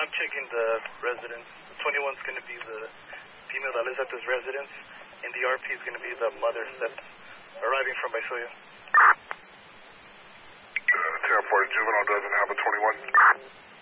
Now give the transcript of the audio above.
I'm checking the residence. The 21's going to be the female that lives at this residence, and the RP is going to be the mother that's arriving from Baisoya. 10-4 juvenile doesn't have a 21.